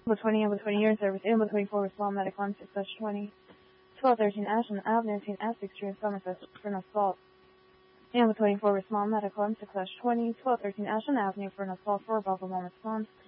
20 and 20 year service, and 24 with small medical M6/20. 1213 Ashland Avenue, St. Essex Street, Somerset, for no fault. And 24 with small medical M6/20. 1213 Ashland Avenue, for no fault, for Buffalo Moments Pond.